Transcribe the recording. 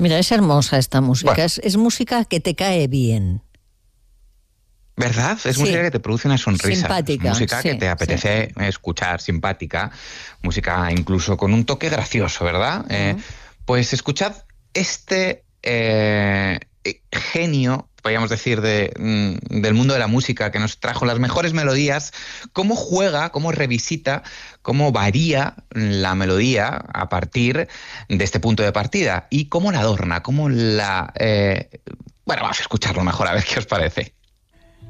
Mira, es hermosa esta música, Bueno, es música que te cae bien. ¿verdad? Es Sí, música que te produce una sonrisa, es simpática, música que sí, te sí. apetece escuchar, simpática, música incluso con un toque gracioso, ¿verdad? Mm. Pues escuchad este genio, podríamos decir, del mundo de la música que nos trajo las mejores melodías, cómo juega, cómo revisita, cómo varía la melodía a partir de este punto de partida y cómo la adorna, cómo la... Bueno, vamos a escucharlo mejor a ver qué os parece.